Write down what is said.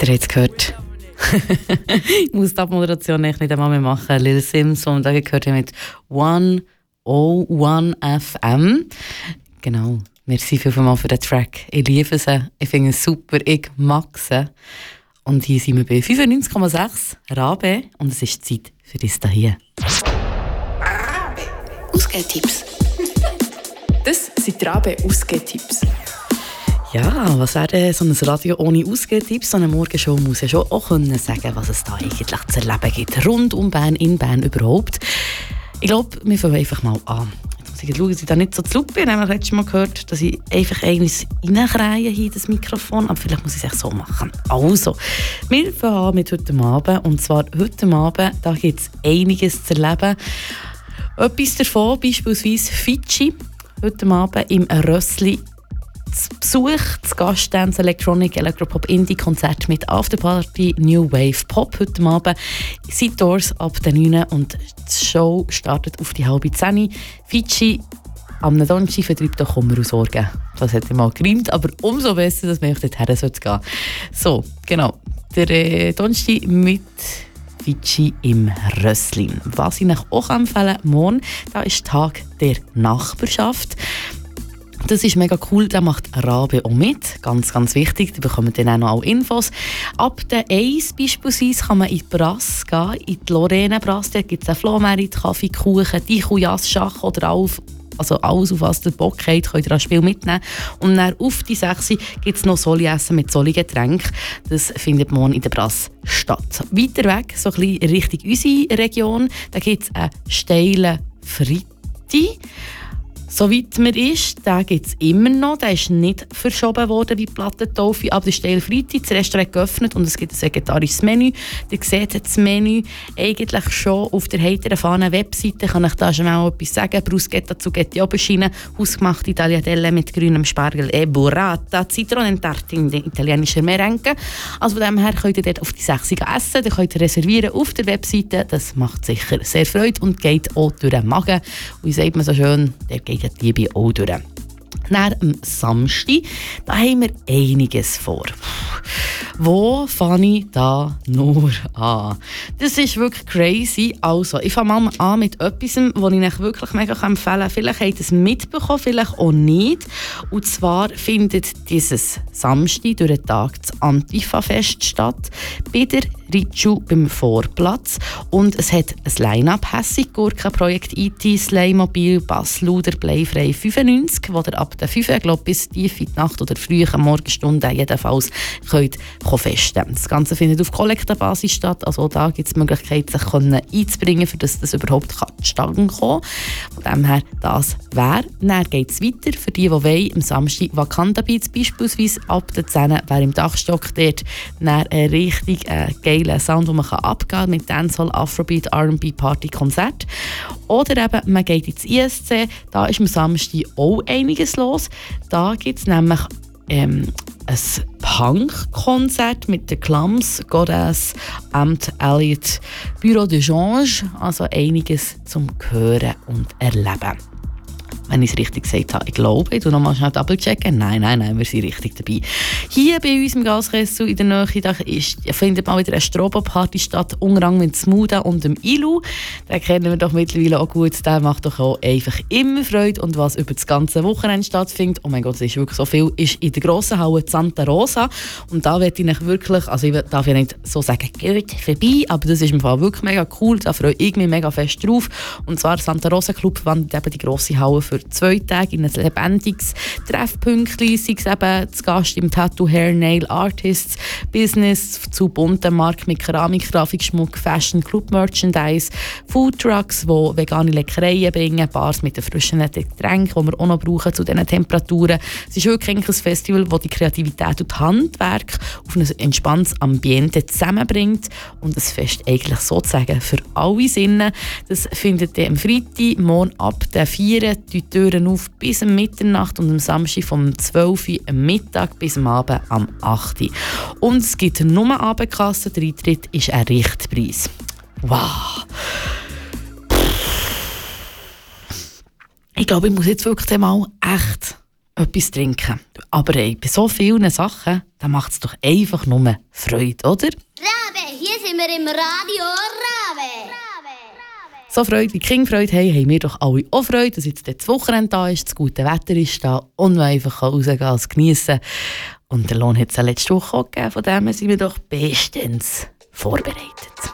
Ihr habt es gehört. Ich muss die Abmoderation nicht einmal mehr machen. Lil Sims, die wir da gehört haben mit 101 FM. Genau. Merci vielmals für den Track. Ich liebe sie. Ich finde es super. Ich mag sie. Und hier sind wir bei 95,6 Rabe. Und es ist Zeit für das hier. Ausgehtipps. Das sind die Rabe-Ausgehtipps. Ja, was wäre so ein Radio ohne Ausgehtipps? So eine Morgenshow muss ja schon auch können sagen, was es da eigentlich zu erleben gibt. Rund um Bern, in Bern überhaupt. Ich glaube, wir fangen einfach mal an. Jetzt muss ich schauen, dass ich da nicht so zu laut bin. Ich habe letztes Mal gehört, dass ich einfach eines reinkreie hier in das Mikrofon. Aber vielleicht muss ich es echt so machen. Also, wir fangen an mit heute Abend. Und zwar heute Abend, da gibt es einiges zu erleben. Etwas davon, beispielsweise Fidschi. Heute Abend im Rössli zu Besuch, das Gastdance Electronic Electropop Indie Konzert mit Afterparty New Wave Pop heute Abend. Side Doors ab der 9 und die Show startet auf die 9:30. Fidschi am Donnerstag vertreibt auch Kummer und Sorgen. Das hätte ich mal gereimt, aber umso besser, dass man dorthin gehen sollte. So, genau. Der Donnerstag mit Fidschi im Rössli. Was ich euch auch empfehlen kann, morgen, da ist Tag der Nachbarschaft. Das ist mega cool, da macht Rabe auch mit. Ganz, ganz wichtig, da bekommen dann auch noch alle Infos. Ab der 1 beispielsweise kann man in die Brasse gehen, in die Lorena Brasse. Dort gibt es einen Flohmarkt, Kaffee, Kuchen, Dichujas, Schach oder alles, auf was ihr Bock habt, könnt ihr das Spiel mitnehmen. Und dann auf die 6 gibt es noch Soli-Essen mit Soli-Getränk. Das findet morgen in der Brasse statt. Weiter weg, so ein bisschen Richtung unsere Region, da gibt es einen steilen Fritti. Soweit mir ist, den gibt es immer noch. Der ist nicht verschoben worden wie die Plattentaufe, aber der steile Freitag, das Restaurant geöffnet und es gibt ein vegetarisches Menü. Ihr seht das Menü eigentlich schon auf der heiteren Fahne-Webseite. Kann ich da schon mal etwas sagen? Bruschetta, Zucchetti, Aubergine, hausgemachte Tagliatelle mit grünem Spargel, Burrata, Zitronentarte in italienischer Merengue. Also von dem her könnt ihr dort auf die 6 essen. Ihr könnt reservieren auf der Webseite. Das macht sicher sehr Freude und geht auch durch den Magen. Und wie sagt man so schön, der geht die Liebe auch durch. Dann am Samstag, da haben wir einiges vor. Wo fange ich da nur an? Das ist wirklich crazy. Also, ich fange mal an mit etwas, das ich euch wirklich mega empfehlen kann. Vielleicht habt ihr es mitbekommen, vielleicht auch nicht. Und zwar findet dieses Samstag durch den Tag das Antifa-Fest statt. Bei der Ritschu beim Vorplatz. Und es hat ein Line-Up: Hässig, Gurken, Projekt IT, Slaymobil, Bassluder, Playfrei 95, wo ihr ab der 5 Uhr bis tief in die Nacht oder früh am Morgenstunden jedenfalls könnt festen. Das Ganze findet auf Kollektenbasis statt. Also da gibt es die Möglichkeit, sich einzubringen, für das überhaupt zustande kommen kann. Von dem her, das wäre. Dann geht es weiter für die, die wollen. Am Samstag Vakanda Beats beispielsweise ab der 10 wäre im Dachstock dort dann ein richtig geiler Sound, den man abgehen kann mit Dancehall, Afrobeat, R&B, Party, Konzert. Oder eben, man geht ins ISC. Da ist am Samstag auch einiges los. Da gibt es nämlich ein Punk-Konzert mit den Clams, Goddess, Amt, Elliot, Bureau de Change. Also einiges zum Hören und Erleben. Wenn ich es richtig gesagt habe, ich glaube, ich tue nochmal schnell double-checken. Nein, wir sind richtig dabei. Hier bei uns im Gaskessel in der Nähe da findet mal wieder eine Strobo-Party statt, unter anderem mit Smuda und dem Ilu. Den kennen wir doch mittlerweile auch gut. Der macht doch auch einfach immer Freude. Und was über das ganze Wochenende stattfindet, oh mein Gott, es ist wirklich so viel, ist in der grossen Halle Santa Rosa. Und da werde ich wirklich, also ich darf ja nicht so sagen, geht vorbei, aber das ist im Fall wirklich mega cool. Da freue ich mich mega fest drauf. Und zwar Santa Rosa Club wandert eben die grosse Halle für 2 Tage in ein lebendiges Treffpünktchen, sei es eben zu Gast im Tattoo, Hair, Nail, Artists, Business zu bunten Markt mit Keramik, Grafikschmuck, Fashion, Club Merchandise, Food Trucks, die vegane Leckereien bringen, Bars mit den frischen Getränken, die wir auch noch brauchen zu diesen Temperaturen. Es ist wirklich ein Festival, das die Kreativität und Handwerk auf ein entspanntes Ambiente zusammenbringt und das Fest eigentlich sozusagen für alle Sinne. Das findet ihr am Freitag, morgen ab der 4 die Türen auf bis um Mitternacht und am Samstag vom 12 Uhr am Mittag bis am Abend am 8 Uhr. Und es gibt nur Abendkasse, der Eintritt ist ein Richtpreis. Wow! Ich glaube, ich muss jetzt wirklich mal echt etwas trinken. Aber bei so vielen Sachen, da macht es doch einfach nur Freude, oder? Rabe, hier sind wir im Radio Rabe. So Freude wie King-Freude haben wir doch alle auch Freude, dass jetzt das Wochenende da ist, das gute Wetter ist da und man einfach rausgehen kann, es geniessen. Und der Lohn hat es ja letzte Woche auch gegeben, von dem sind wir doch bestens vorbereitet.